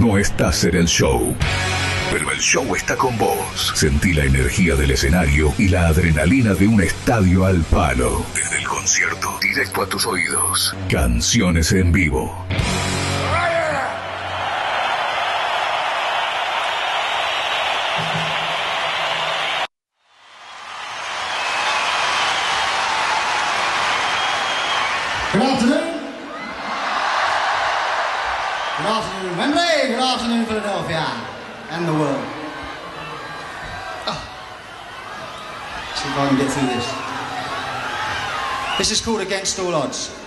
no estás en el show, pero el show está con vos. Sentí la energía del escenario y la adrenalina de un estadio al palo. Desde el concierto, directo a tus oídos. Canciones en vivo. Good afternoon. Good afternoon, Wembley. Good afternoon, Philadelphia. And the world. See if I can get through this. This is called Against All Odds.